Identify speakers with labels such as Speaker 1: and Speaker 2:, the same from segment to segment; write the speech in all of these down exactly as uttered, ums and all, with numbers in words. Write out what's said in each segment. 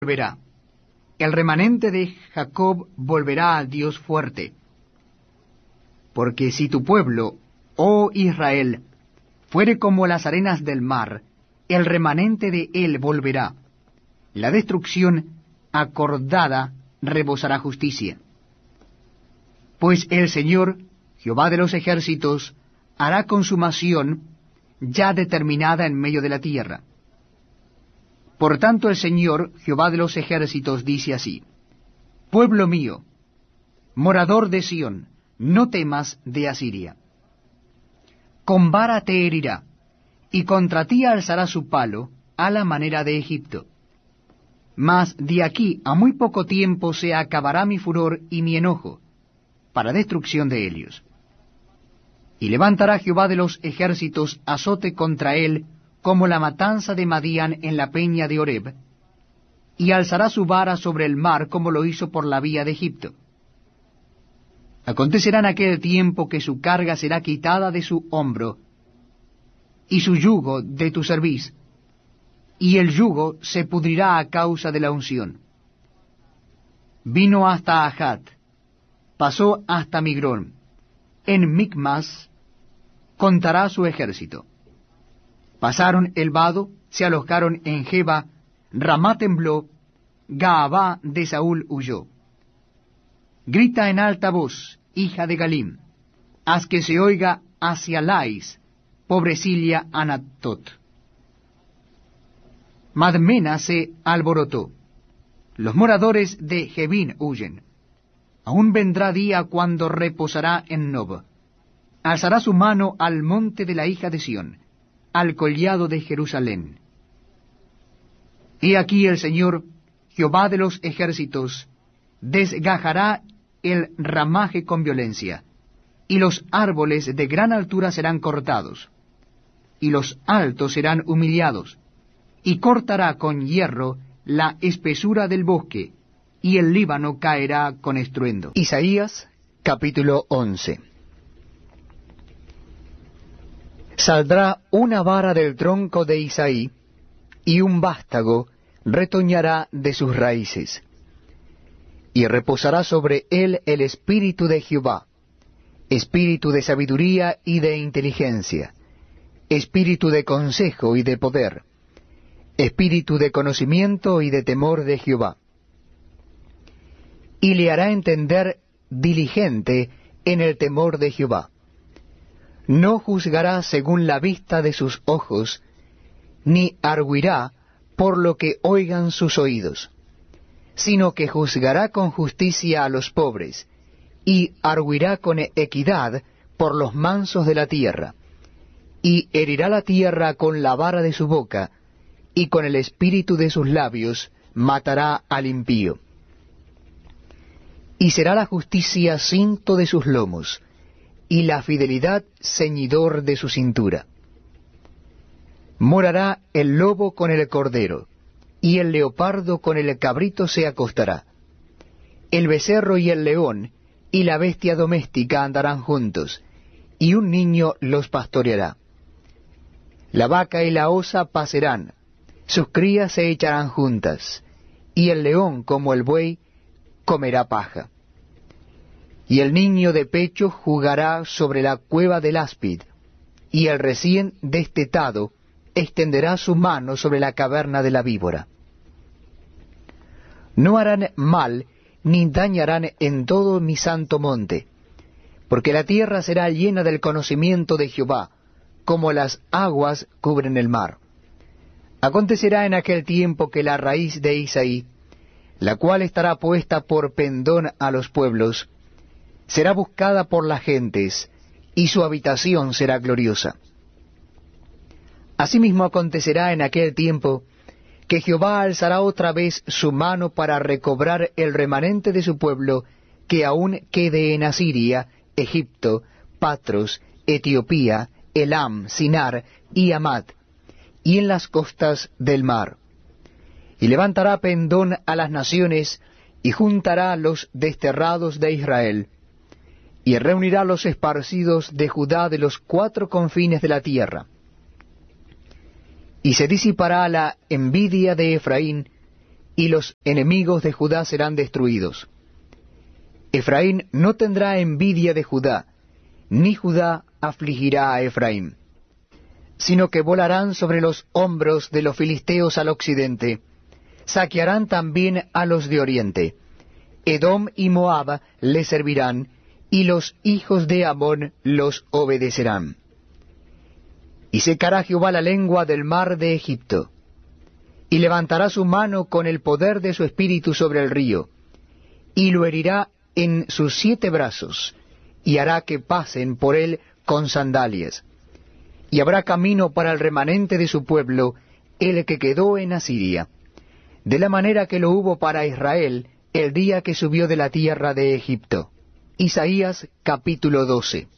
Speaker 1: volverá. El remanente de Jacob volverá al Dios fuerte. Porque si tu pueblo, oh Israel, fuere como las arenas del mar, el remanente de él volverá. La destrucción acordada rebosará justicia. Pues el Señor, Jehová de los ejércitos, hará consumación ya determinada en medio de la tierra. Por tanto el Señor, Jehová de los ejércitos, dice así: Pueblo mío, morador de Sión, no temas de Asiria. Con vara te herirá, y contra ti alzará su palo, a la manera de Egipto. Mas de aquí a muy poco tiempo se acabará mi furor y mi enojo, para destrucción de ellos. Y levantará Jehová de los ejércitos azote contra él, como la matanza de Madián en la peña de Oreb, y alzará su vara sobre el mar, como lo hizo por la vía de Egipto. Acontecerá en aquel tiempo que su carga será quitada de su hombro, y su yugo de tu cerviz, y el yugo se pudrirá a causa de la unción. Vino hasta Ahat, pasó hasta Migrón, en Micmas contará su ejército. Pasaron el vado, se alojaron en Geba, Ramá tembló, Gaabá de Saúl huyó. Grita en alta voz, hija de Galim, haz que se oiga hacia Lais, pobrecilla Anatot. Madmena se alborotó, los moradores de Jebín huyen. Aún vendrá día cuando reposará en Nob. Alzará su mano al monte de la hija de Sión, al collado de Jerusalén. He aquí el Señor, Jehová de los ejércitos, desgajará el ramaje con violencia, y los árboles de gran altura serán cortados, y los altos serán humillados, y cortará con hierro la espesura del bosque, y el Líbano caerá con estruendo.
Speaker 2: Isaías capítulo once. Saldrá una vara del tronco de Isaí, y un vástago retoñará de sus raíces. Y reposará sobre él el espíritu de Jehová, espíritu de sabiduría y de inteligencia, espíritu de consejo y de poder, espíritu de conocimiento y de temor de Jehová. Y le hará entender diligente en el temor de Jehová. No juzgará según la vista de sus ojos, ni arguirá por lo que oigan sus oídos, sino que juzgará con justicia a los pobres, y arguirá con equidad por los mansos de la tierra, y herirá la tierra con la vara de su boca, y con el espíritu de sus labios matará al impío. Y será la justicia cinto de sus lomos, y la fidelidad ceñidor de su cintura. Morará el lobo con el cordero, y el leopardo con el cabrito se acostará. El becerro y el león y la bestia doméstica andarán juntos, y un niño los pastoreará. La vaca y la osa pasarán, sus crías se echarán juntas, y el león como el buey comerá paja. Y el niño de pecho jugará sobre la cueva del áspid, y el recién destetado extenderá su mano sobre la caverna de la víbora. No harán mal, ni dañarán en todo mi santo monte, porque la tierra será llena del conocimiento de Jehová, como las aguas cubren el mar. Acontecerá en aquel tiempo que la raíz de Isaí, la cual estará puesta por pendón a los pueblos, será buscada por las gentes, y su habitación será gloriosa. Asimismo acontecerá en aquel tiempo que Jehová alzará otra vez su mano para recobrar el remanente de su pueblo que aún quede en Asiria, Egipto, Patros, Etiopía, Elam, Sinar y Amad, y en las costas del mar. Y levantará pendón a las naciones, y juntará los desterrados de Israel, y reunirá los esparcidos de Judá de los cuatro confines de la tierra. Y se disipará la envidia de Efraín, y los enemigos de Judá serán destruidos. Efraín no tendrá envidia de Judá, ni Judá afligirá a Efraín, sino que volarán sobre los hombros de los filisteos al occidente, saquearán también a los de oriente. Edom y Moab les servirán, y los hijos de Amón los obedecerán. Y secará Jehová la lengua del mar de Egipto, y levantará su mano con el poder de su espíritu sobre el río, y lo herirá en sus siete brazos, y hará que pasen por él con sandalias. Y habrá camino para el remanente de su pueblo, el que quedó en Asiria, de la manera que lo hubo para Israel el día que subió de la tierra de Egipto. Isaías capítulo doce.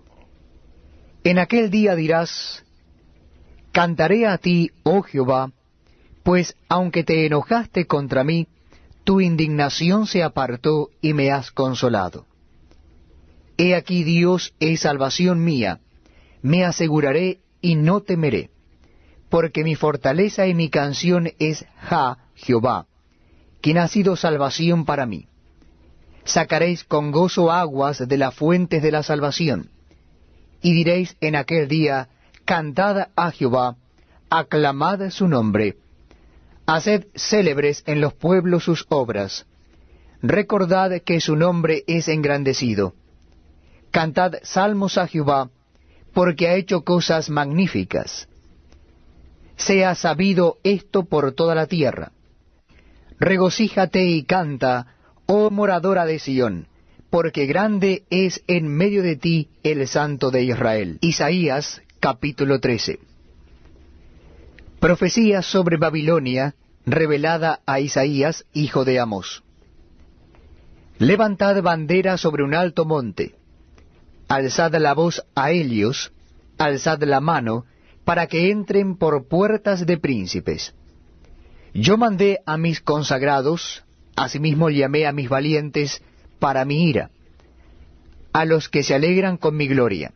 Speaker 2: En aquel día dirás: Cantaré a ti, oh Jehová, pues aunque te enojaste contra mí, tu indignación se apartó y me has consolado. He aquí Dios es salvación mía, me aseguraré y no temeré, porque mi fortaleza y mi canción es Jah, Jehová, quien ha sido salvación para mí. Sacaréis con gozo aguas de las fuentes de la salvación, y diréis en aquel día: Cantad a Jehová, aclamad su nombre, haced célebres en los pueblos sus obras, recordad que su nombre es engrandecido. Cantad salmos a Jehová, porque ha hecho cosas magníficas. Sea sabido esto por toda la tierra. Regocíjate y canta, oh moradora de Sión, porque grande es en medio de ti el Santo de Israel. Isaías capítulo trece. Profecía sobre Babilonia, revelada a Isaías, hijo de Amós. Levantad bandera sobre un alto monte, alzad la voz a Helios, alzad la mano, para que entren por puertas de príncipes. Yo mandé a mis consagrados, asimismo llamé a mis valientes para mi ira, a los que se alegran con mi gloria.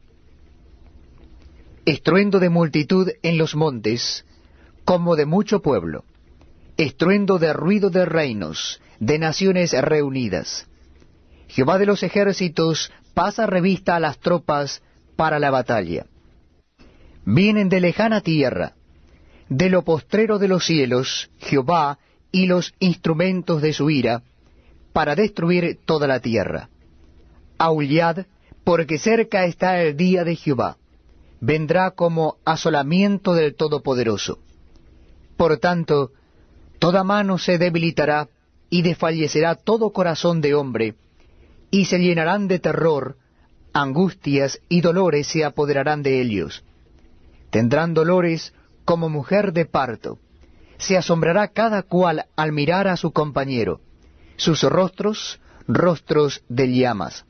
Speaker 2: Estruendo de multitud en los montes, como de mucho pueblo, estruendo de ruido de reinos, de naciones reunidas. Jehová de los ejércitos pasa revista a las tropas para la batalla. Vienen de lejana tierra, de lo postrero de los cielos, Jehová y los instrumentos de su ira, para destruir toda la tierra. Aullad, porque cerca está el día de Jehová, vendrá como asolamiento del Todopoderoso. Por tanto, toda mano se debilitará, y desfallecerá todo corazón de hombre, y se llenarán de terror, angustias y dolores se apoderarán de ellos. Tendrán dolores como mujer de parto. Se asombrará cada cual al mirar a su compañero, sus rostros, rostros de llamas.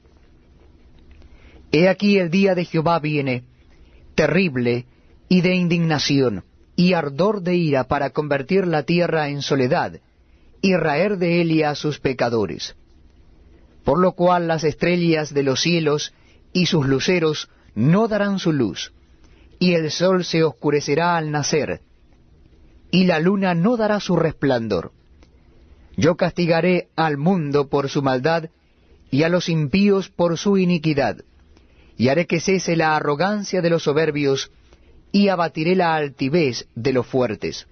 Speaker 2: He aquí el día de Jehová viene, terrible y de indignación, y ardor de ira para convertir la tierra en soledad, y raer de ella a sus pecadores. Por lo cual las estrellas de los cielos y sus luceros no darán su luz, y el sol se oscurecerá al nacer, y la luna no dará su resplandor. Yo castigaré al mundo por su maldad, y a los impíos por su iniquidad, y haré que cese la arrogancia de los soberbios, y abatiré la altivez de los fuertes.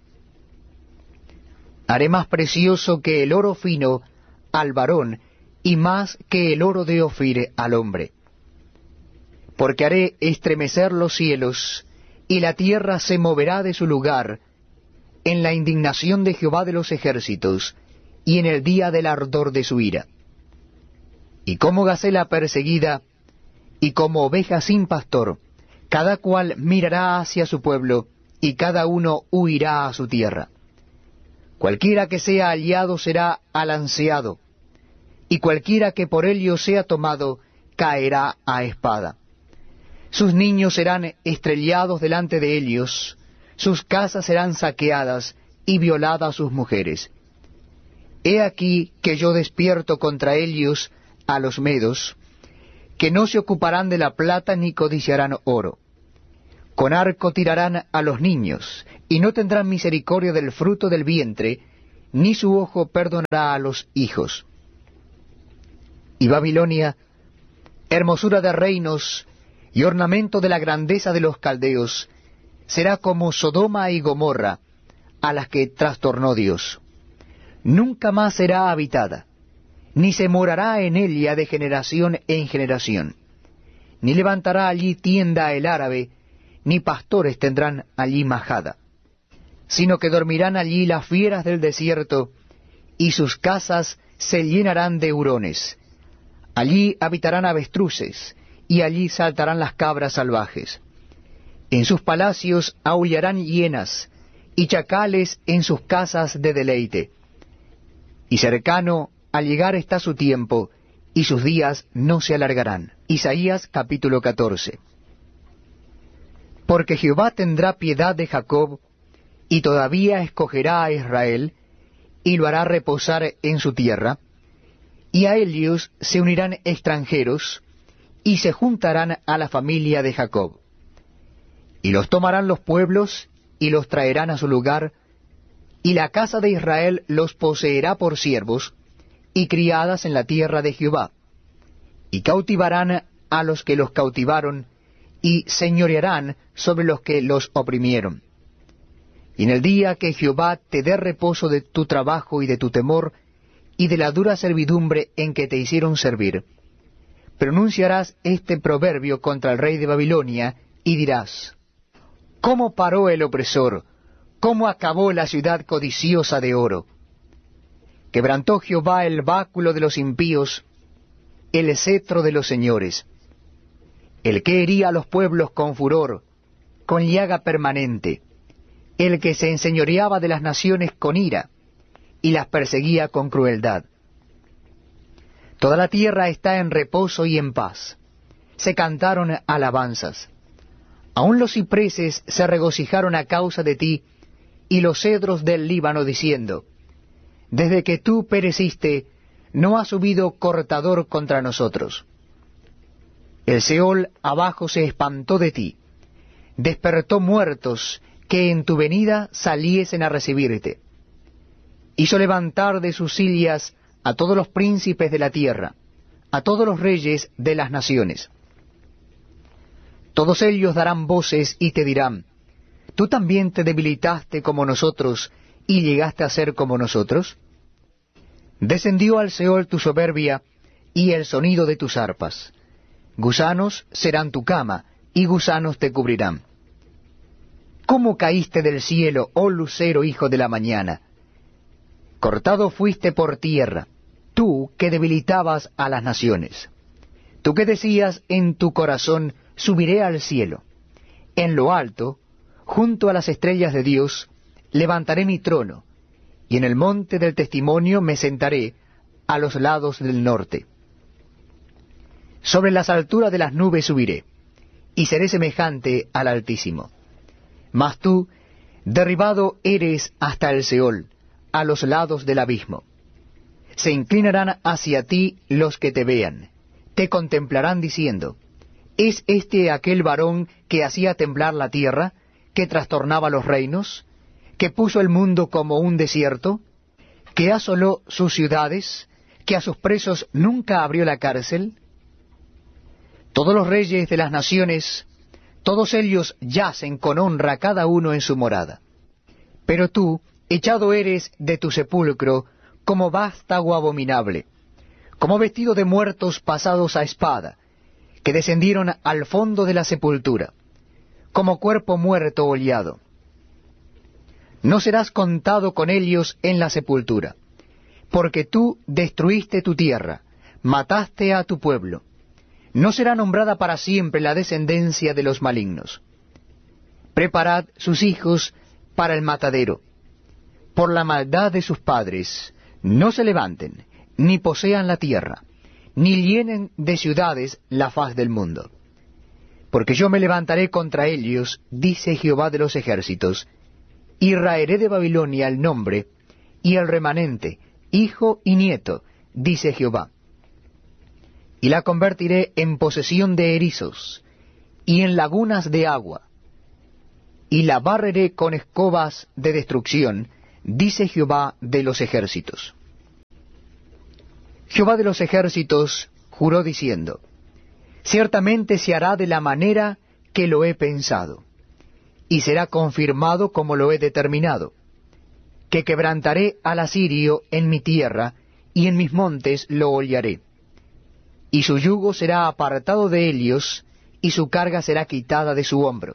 Speaker 2: Haré más precioso que el oro fino al varón, y más que el oro de Ofir al hombre. Porque haré estremecer los cielos, y la tierra se moverá de su lugar, en la indignación de Jehová de los ejércitos, y en el día del ardor de su ira. Y como gacela perseguida, y como oveja sin pastor, cada cual mirará hacia su pueblo, y cada uno huirá a su tierra. Cualquiera que sea aliado será alanceado, y cualquiera que por ello sea tomado, caerá a espada. Sus niños serán estrellados delante de ellos, sus casas serán saqueadas, y violadas sus mujeres. He aquí que yo despierto contra ellos a los medos, que no se ocuparán de la plata ni codiciarán oro. Con arco tirarán a los niños, y no tendrán misericordia del fruto del vientre, ni su ojo perdonará a los hijos. Y Babilonia, hermosura de reinos y ornamento de la grandeza de los caldeos, será como Sodoma y Gomorra, a las que trastornó Dios. Nunca más será habitada, ni se morará en ella de generación en generación, ni levantará allí tienda el árabe, ni pastores tendrán allí majada, sino que dormirán allí las fieras del desierto, y sus casas se llenarán de hurones. Allí habitarán avestruces, y allí saltarán las cabras salvajes. En sus palacios aullarán hienas, y chacales en sus casas de deleite. Y cercano al llegar está su tiempo, y sus días no se alargarán. Isaías capítulo catorce. Porque Jehová tendrá piedad de Jacob, y todavía escogerá a Israel, y lo hará reposar en su tierra, y a ellos se unirán extranjeros, y se juntarán a la familia de Jacob. Y los tomarán los pueblos, y los traerán a su lugar, y la casa de Israel los poseerá por siervos, y criadas en la tierra de Jehová. Y cautivarán a los que los cautivaron, y señorearán sobre los que los oprimieron. Y en el día que Jehová te dé reposo de tu trabajo y de tu temor, y de la dura servidumbre en que te hicieron servir, pronunciarás este proverbio contra el rey de Babilonia, y dirás: ¿Cómo paró el opresor? ¿Cómo acabó la ciudad codiciosa de oro? Quebrantó Jehová el báculo de los impíos, el cetro de los señores, el que hería a los pueblos con furor, con llaga permanente, el que se enseñoreaba de las naciones con ira, y las perseguía con crueldad. Toda la tierra está en reposo y en paz. Se cantaron alabanzas. Aun los cipreses se regocijaron a causa de ti, y los cedros del Líbano, diciendo: Desde que tú pereciste, no ha subido cortador contra nosotros. El Seol abajo se espantó de ti, despertó muertos que en tu venida saliesen a recibirte. Hizo levantar de sus sillas a todos los príncipes de la tierra, a todos los reyes de las naciones. Todos ellos darán voces y te dirán: ¿Tú también te debilitaste como nosotros y llegaste a ser como nosotros? Descendió al Seol tu soberbia y el sonido de tus arpas. Gusanos serán tu cama, y gusanos te cubrirán. ¿Cómo caíste del cielo, oh lucero hijo de la mañana? Cortado fuiste por tierra, tú que debilitabas a las naciones. Tú que decías en tu corazón: subiré al cielo. En lo alto, junto a las estrellas de Dios, levantaré mi trono, y en el monte del testimonio me sentaré a los lados del norte. Sobre las alturas de las nubes subiré, y seré semejante al Altísimo. Mas tú, derribado eres hasta el Seol, a los lados del abismo. Se inclinarán hacia ti los que te vean, te contemplarán diciendo: ¿Es este aquel varón que hacía temblar la tierra, que trastornaba los reinos, que puso el mundo como un desierto, que asoló sus ciudades, que a sus presos nunca abrió la cárcel? Todos los reyes de las naciones, todos ellos yacen con honra cada uno en su morada. Pero tú, echado eres de tu sepulcro como vástago abominable, como vestido de muertos pasados a espada, que descendieron al fondo de la sepultura, como cuerpo muerto hollado. No serás contado con ellos en la sepultura, porque tú destruiste tu tierra, mataste a tu pueblo. No será nombrada para siempre la descendencia de los malignos. Preparad sus hijos para el matadero. Por la maldad de sus padres, no se levanten, ni posean la tierra, ni llenen de ciudades la faz del mundo. Porque yo me levantaré contra ellos, dice Jehová de los ejércitos, y raeré de Babilonia el nombre, y el remanente, hijo y nieto, dice Jehová. Y la convertiré en posesión de erizos, y en lagunas de agua, y la barreré con escobas de destrucción, dice Jehová de los ejércitos. Jehová de los ejércitos juró diciendo, ciertamente se hará de la manera que lo he pensado, y será confirmado como lo he determinado, que quebrantaré al asirio en mi tierra, y en mis montes lo hollaré. Y su yugo será apartado de ellos, y su carga será quitada de su hombro.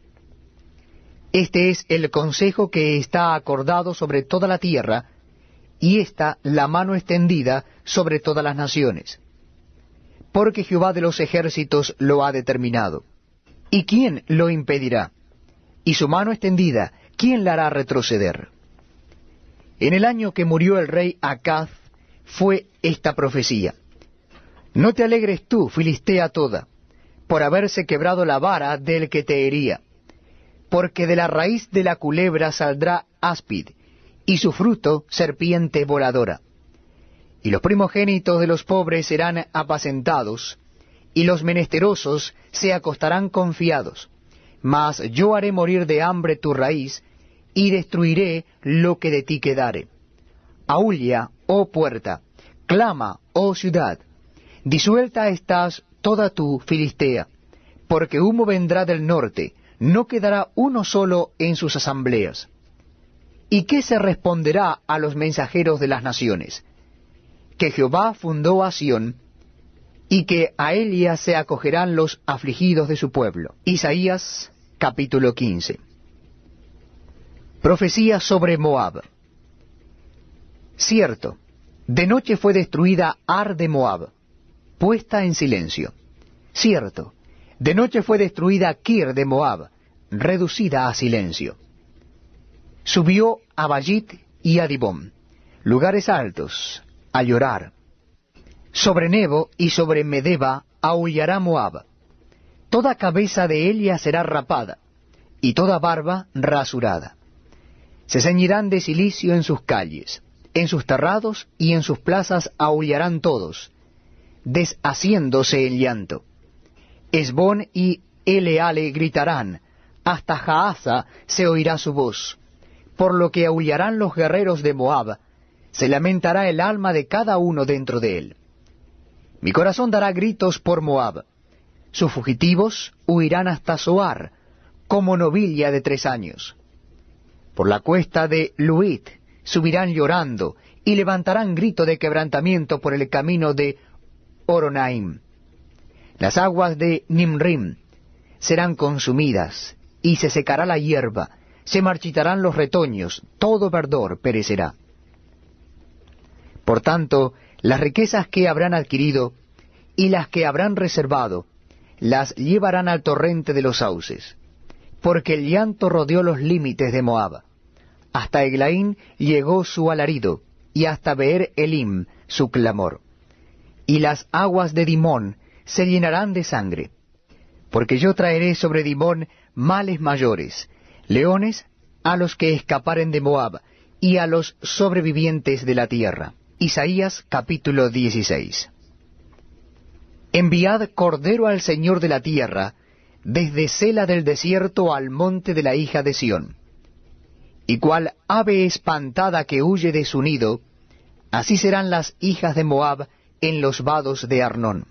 Speaker 2: Este es el consejo que está acordado sobre toda la tierra, y esta la mano extendida sobre todas las naciones. Porque Jehová de los ejércitos lo ha determinado. ¿Y quién lo impedirá? Y su mano extendida, ¿quién la hará retroceder? En el año que murió el rey Acaz, fue esta profecía. No te alegres tú, Filistea toda, por haberse quebrado la vara del que te hería, porque de la raíz de la culebra saldrá áspid, y su fruto serpiente voladora. Y los primogénitos de los pobres serán apacentados, y los menesterosos se acostarán confiados. Mas yo haré morir de hambre tu raíz, y destruiré lo que de ti quedare. Aúlla, oh puerta, clama, oh ciudad, disuelta estás toda tú, Filistea, porque humo vendrá del norte, no quedará uno solo en sus asambleas. ¿Y qué se responderá a los mensajeros de las naciones? Que Jehová fundó a Sión, y que a Elia se acogerán los afligidos de su pueblo. Isaías capítulo quince. Profecía sobre Moab. Cierto, de noche fue destruida Ar de Moab, puesta en silencio. Cierto, de noche fue destruida Kir de Moab, reducida a silencio. Subió a Bayit y a Dibón, lugares altos, a llorar. Sobre Nebo y sobre Medeba aullará Moab. Toda cabeza de Elia será rapada, y toda barba rasurada. Se ceñirán de cilicio en sus calles, en sus terrados y en sus plazas aullarán todos, deshaciéndose el llanto. Esbón y Eleale gritarán, hasta Jaaza se oirá su voz. Por lo que aullarán los guerreros de Moab, se lamentará el alma de cada uno dentro de él. Mi corazón dará gritos por Moab, sus fugitivos huirán hasta Zoar, como novilla de tres años. Por la cuesta de Luit subirán llorando, y levantarán grito de quebrantamiento por el camino de Horonaim. Las aguas de Nimrim serán consumidas, y se secará la hierba, se marchitarán los retoños, todo verdor perecerá. Por tanto, las riquezas que habrán adquirido, y las que habrán reservado, las llevarán al torrente de los sauces, porque el llanto rodeó los límites de Moab. Hasta Eglaín llegó su alarido, y hasta Beer Elim su clamor. Y las aguas de Dimón se llenarán de sangre, porque yo traeré sobre Dimón males mayores, leones a los que escaparen de Moab, y a los sobrevivientes de la tierra. Isaías capítulo dieciséis. Enviad cordero al Señor de la tierra, desde Sela del desierto al monte de la hija de Sión. Y cual ave espantada que huye de su nido, así serán las hijas de Moab en los vados de Arnón.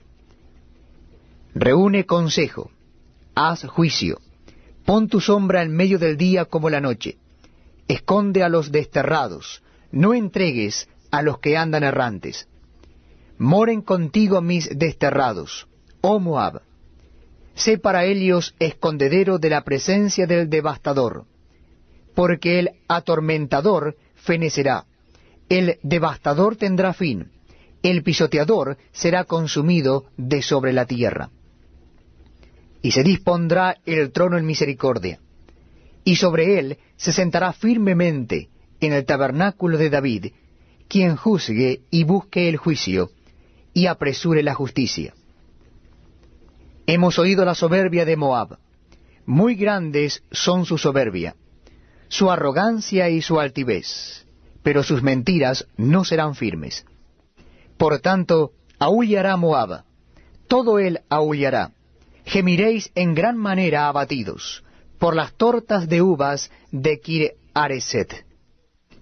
Speaker 2: Reúne consejo, haz juicio, pon tu sombra en medio del día como la noche, esconde a los desterrados, no entregues a los que andan errantes. Moren contigo mis desterrados, oh Moab. Sé para ellos escondedero de la presencia del devastador, porque el atormentador fenecerá, el devastador tendrá fin, el pisoteador será consumido de sobre la tierra. Y se dispondrá el trono en misericordia, y sobre él se sentará firmemente en el tabernáculo de David, quien juzgue y busque el juicio, y apresure la justicia. Hemos oído la soberbia de Moab, muy grandes son su soberbia, su arrogancia y su altivez, pero sus mentiras no serán firmes. Por tanto, aullará Moab, todo él aullará, gemiréis en gran manera abatidos, por las tortas de uvas de Kir Hareset.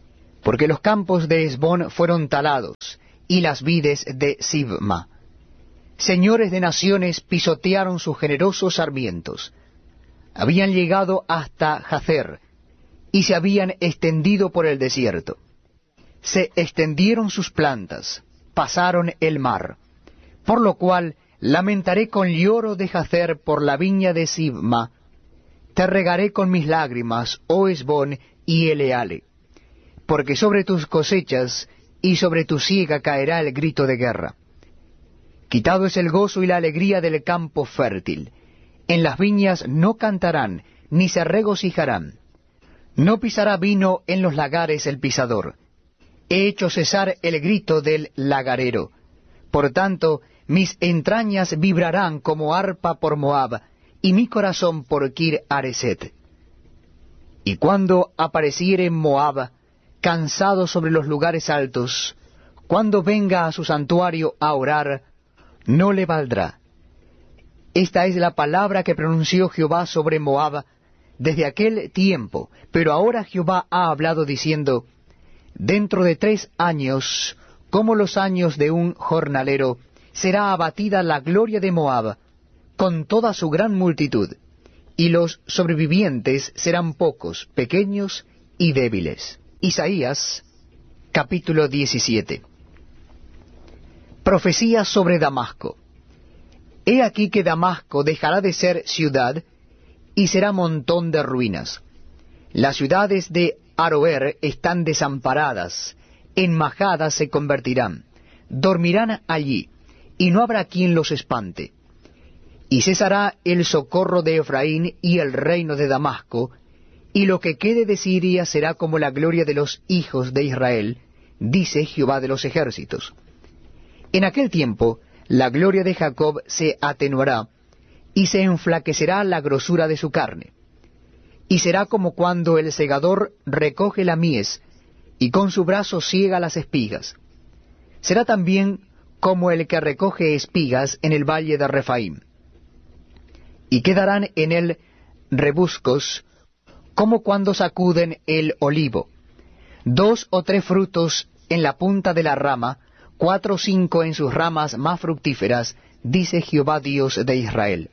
Speaker 2: Porque los campos de Hesbón fueron talados, y las vides de Sibma. Señores de naciones pisotearon sus generosos sarmientos. Habían llegado hasta Jazer, y se habían extendido por el desierto. Se extendieron sus plantas, pasaron el mar. Por lo cual lamentaré con lloro de Jazer por la viña de Sibma. Te regaré con mis lágrimas, oh Hesbón y Eleale. Porque sobre tus cosechas y sobre tu siega caerá el grito de guerra. Quitado es el gozo y la alegría del campo fértil. En las viñas no cantarán, ni se regocijarán. No pisará vino en los lagares el pisador. He hecho cesar el grito del lagarero. Por tanto, mis entrañas vibrarán como arpa por Moab, y mi corazón por Kir Hareset. Y cuando apareciere Moab, cansado sobre los lugares altos, cuando venga a su santuario a orar, no le valdrá. Esta es la palabra que pronunció Jehová sobre Moab desde aquel tiempo, pero ahora Jehová ha hablado diciendo, dentro de tres años, como los años de un jornalero, será abatida la gloria de Moab, con toda su gran multitud, y los sobrevivientes serán pocos, pequeños y débiles. Isaías, capítulo diecisiete. Profecía sobre Damasco. He aquí que Damasco dejará de ser ciudad, y será montón de ruinas. Las ciudades de Aroer están desamparadas, en majadas se convertirán, dormirán allí, y no habrá quien los espante. Y cesará el socorro de Efraín y el reino de Damasco, y lo que quede de Siria será como la gloria de los hijos de Israel, dice Jehová de los ejércitos. En aquel tiempo la gloria de Jacob se atenuará, y se enflaquecerá la grosura de su carne. Y será como cuando el segador recoge la mies, y con su brazo siega las espigas. Será también como el que recoge espigas en el valle de Refaim. Y quedarán en él rebuscos, como cuando sacuden el olivo, dos o tres frutos en la punta de la rama, cuatro o cinco en sus ramas más fructíferas, dice Jehová Dios de Israel.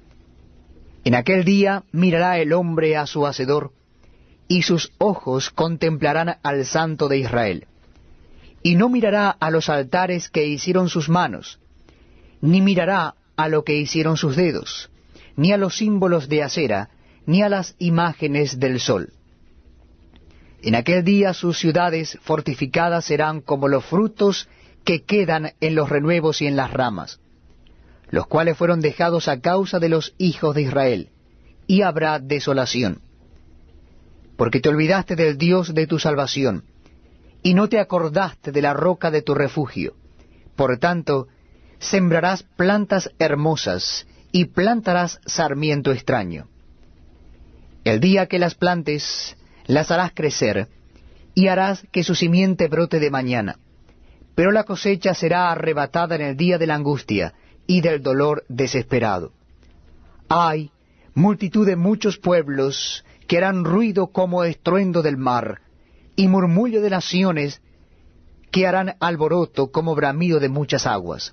Speaker 2: En aquel día mirará el hombre a su hacedor, y sus ojos contemplarán al Santo de Israel. Y no mirará a los altares que hicieron sus manos, ni mirará a lo que hicieron sus dedos, ni a los símbolos de acera, ni a las imágenes del sol. En aquel día sus ciudades fortificadas serán como los frutos que quedan en los renuevos y en las ramas, los cuales fueron dejados a causa de los hijos de Israel, y habrá desolación. Porque te olvidaste del Dios de tu salvación, y no te acordaste de la roca de tu refugio. Por tanto, sembrarás plantas hermosas, y plantarás sarmiento extraño. El día que las plantes, las harás crecer, y harás que su simiente brote de mañana. Pero la cosecha será arrebatada en el día de la angustia y del dolor desesperado. Hay multitud de muchos pueblos que harán ruido como estruendo del mar, y murmullo de naciones que harán alboroto como bramido de muchas aguas.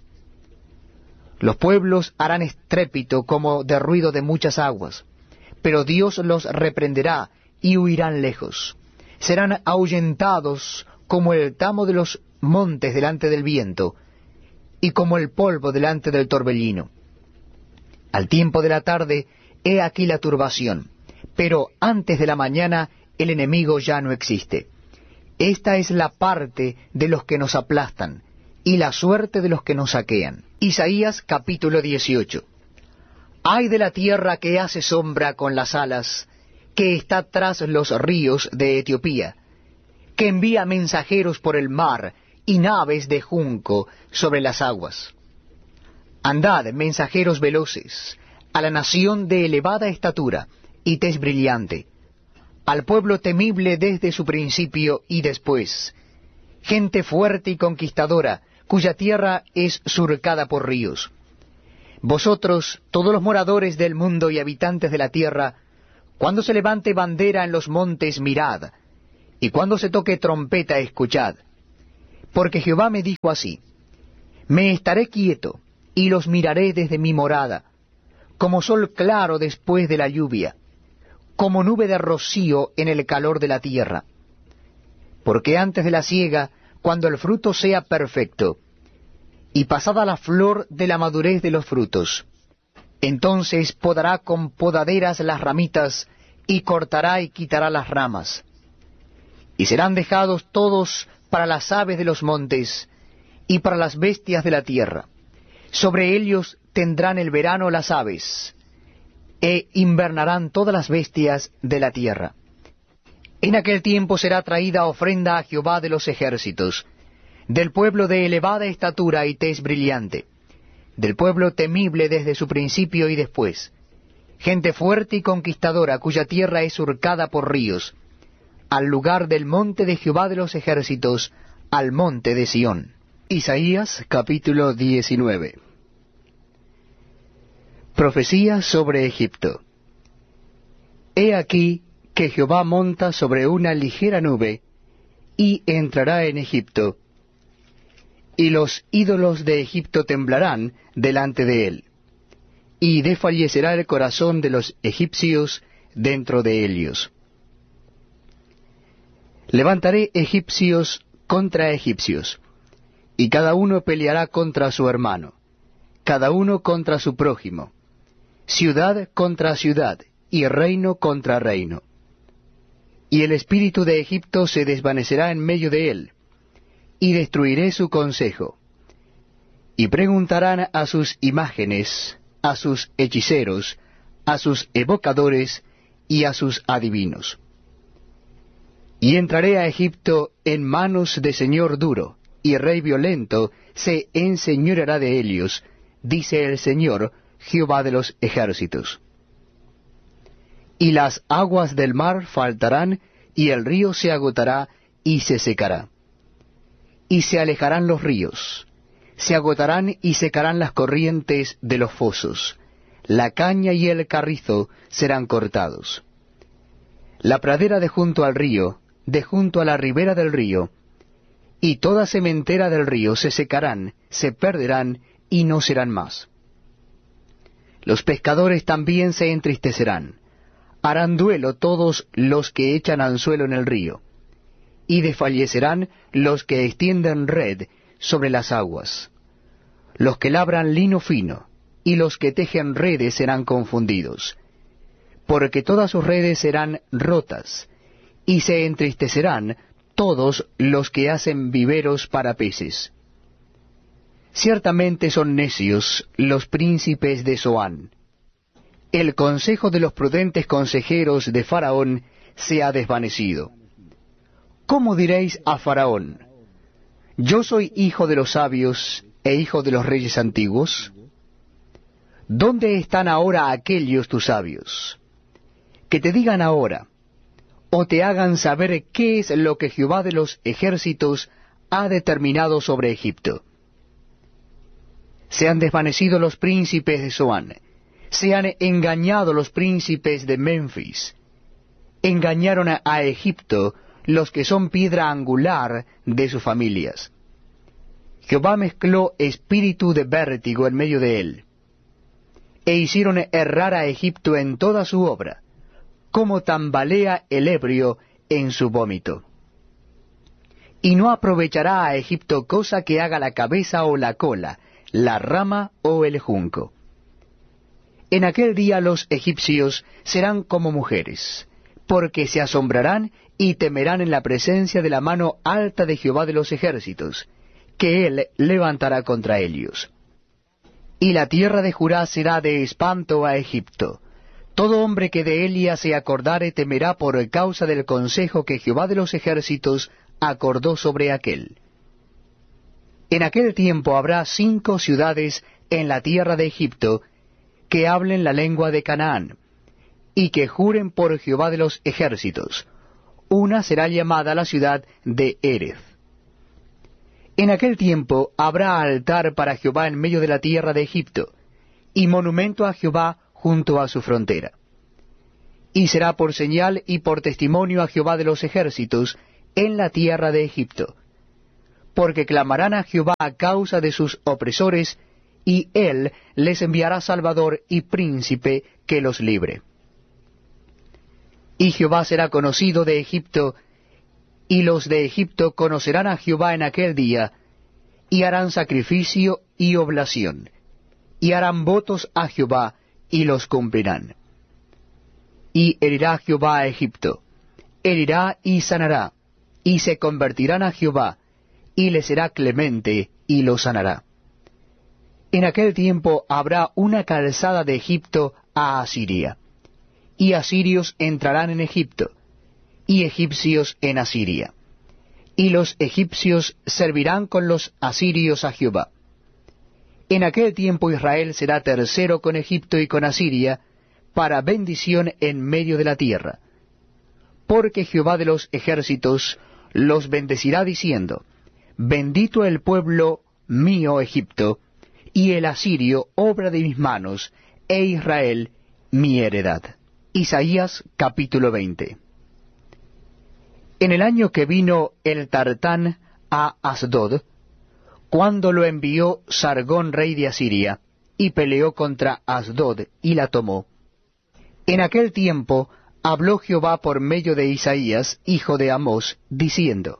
Speaker 2: Los pueblos harán estrépito como de ruido de muchas aguas, pero Dios los reprenderá y huirán lejos. Serán ahuyentados como el tamo de los montes delante del viento, y como el polvo delante del torbellino. Al tiempo de la tarde, he aquí la turbación, pero antes de la mañana el enemigo ya no existe. Esta es la parte de los que nos aplastan, y la suerte de los que nos saquean. Isaías capítulo dieciocho. Ay de la tierra que hace sombra con las alas, que está tras los ríos de Etiopía, que envía mensajeros por el mar y naves de junco sobre las aguas. Andad, mensajeros veloces, a la nación de elevada estatura y tez brillante, al pueblo temible desde su principio y después, gente fuerte y conquistadora, cuya tierra es surcada por ríos. Vosotros, todos los moradores del mundo y habitantes de la tierra, cuando se levante bandera en los montes, mirad, y cuando se toque trompeta, escuchad. Porque Jehová me dijo así: me estaré quieto, y los miraré desde mi morada, como sol claro después de la lluvia, como nube de rocío en el calor de la tierra. Porque antes de la siega, cuando el fruto sea perfecto, y pasada la flor de la madurez de los frutos, entonces podará con podaderas las ramitas, y cortará y quitará las ramas. Y serán dejados todos para las aves de los montes, y para las bestias de la tierra. Sobre ellos tendrán el verano las aves, e invernarán todas las bestias de la tierra. En aquel tiempo será traída ofrenda a Jehová de los ejércitos, del pueblo de elevada estatura y tez brillante, del pueblo temible desde su principio y después, gente fuerte y conquistadora, cuya tierra es surcada por ríos, al lugar del monte de Jehová de los ejércitos, al monte de Sión. Isaías capítulo diecinueve. Profecía sobre Egipto. He aquí que Jehová monta sobre una ligera nube, y entrará en Egipto, y los ídolos de Egipto temblarán delante de él, y desfallecerá el corazón de los egipcios dentro de ellos. Levantaré egipcios contra egipcios, y cada uno peleará contra su hermano, cada uno contra su prójimo, ciudad contra ciudad, y reino contra reino. Y el espíritu de Egipto se desvanecerá en medio de él, y destruiré su consejo. Y preguntarán a sus imágenes, a sus hechiceros, a sus evocadores, y a sus adivinos. Y entraré a Egipto en manos de señor duro, y rey violento se enseñoreará de ellos, dice el Señor, Jehová de los ejércitos. Y las aguas del mar faltarán, y el río se agotará, y se secará. Y se alejarán los ríos, se agotarán y secarán las corrientes de los fosos, la caña y el carrizo serán cortados. La pradera de junto al río, de junto a la ribera del río, y toda sementera del río se secarán, se perderán, y no serán más. Los pescadores también se entristecerán, harán duelo todos los que echan anzuelo en el río, y desfallecerán los que extienden red sobre las aguas. Los que labran lino fino, y los que tejen redes serán confundidos, porque todas sus redes serán rotas, y se entristecerán todos los que hacen viveros para peces. Ciertamente son necios los príncipes de Zoán. El consejo de los prudentes consejeros de Faraón se ha desvanecido. ¿Cómo diréis a Faraón: yo soy hijo de los sabios e hijo de los reyes antiguos? ¿Dónde están ahora aquellos tus sabios? Que te digan ahora, o te hagan saber qué es lo que Jehová de los ejércitos ha determinado sobre Egipto. Se han desvanecido los príncipes de Zoán, se han engañado los príncipes de Memphis. Engañaron a, a Egipto los que son piedra angular de sus familias. Jehová mezcló espíritu de vértigo en medio de él, e hicieron errar a Egipto en toda su obra, como tambalea el ebrio en su vómito. Y no aprovechará a Egipto cosa que haga la cabeza o la cola, la rama o el junco. En aquel día los egipcios serán como mujeres, porque se asombrarán y temerán en la presencia de la mano alta de Jehová de los ejércitos, que él levantará contra ellos. Y la tierra de Judá será de espanto a Egipto. Todo hombre que de Elia se acordare temerá por causa del consejo que Jehová de los ejércitos acordó sobre aquel. En aquel tiempo habrá cinco ciudades en la tierra de Egipto que hablen la lengua de Canaán, y que juren por Jehová de los ejércitos. Una será llamada la ciudad de Erez. En aquel tiempo habrá altar para Jehová en medio de la tierra de Egipto, y monumento a Jehová junto a su frontera. Y será por señal y por testimonio a Jehová de los ejércitos en la tierra de Egipto, porque clamarán a Jehová a causa de sus opresores, y él les enviará Salvador y príncipe que los libre. Y Jehová será conocido de Egipto, y los de Egipto conocerán a Jehová en aquel día, y harán sacrificio y oblación, y harán votos a Jehová, y los cumplirán. Y herirá Jehová a Egipto, herirá y sanará, y se convertirán a Jehová, y le será clemente, y lo sanará. En aquel tiempo habrá una calzada de Egipto a Asiria, y asirios entrarán en Egipto, y egipcios en Asiria, y los egipcios servirán con los asirios a Jehová. En aquel tiempo Israel será tercero con Egipto y con Asiria, para bendición en medio de la tierra. Porque Jehová de los ejércitos los bendecirá diciendo, bendito el pueblo mío Egipto, y el asirio obra de mis manos, e Israel mi heredad. Isaías capítulo veinte. En el año que vino el Tartán a Asdod, cuando lo envió Sargón rey de Asiria, y peleó contra Asdod, y la tomó. En aquel tiempo habló Jehová por medio de Isaías, hijo de Amós, diciendo,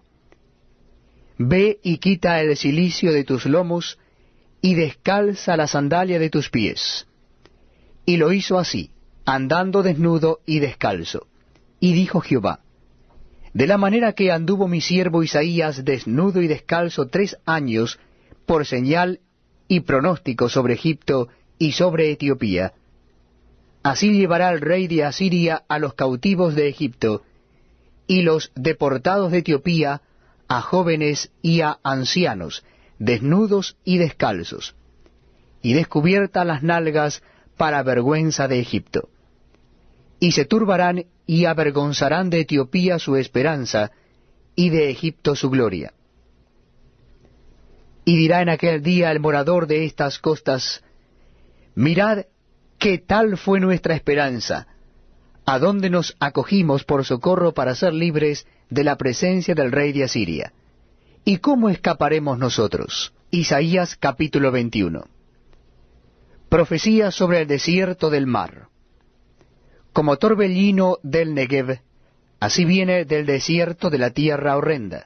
Speaker 2: Ve y quita el cilicio de tus lomos, y descalza la sandalia de tus pies. Y lo hizo así, andando desnudo y descalzo. Y dijo Jehová, de la manera que anduvo mi siervo Isaías desnudo y descalzo tres años, por señal y pronóstico sobre Egipto y sobre Etiopía, así llevará el rey de Asiria a los cautivos de Egipto, y los deportados de Etiopía a jóvenes y a ancianos, desnudos y descalzos, y descubiertas las nalgas para vergüenza de Egipto. Y se turbarán y avergonzarán de Etiopía su esperanza, y de Egipto su gloria. Y dirá en aquel día el morador de estas costas, mirad qué tal fue nuestra esperanza, a dónde nos acogimos por socorro para ser libres de la presencia del rey de Asiria. ¿Y cómo escaparemos nosotros? Isaías capítulo veintiuno. Profecía sobre el desierto del mar. Como torbellino del Negev, así viene del desierto de la tierra horrenda.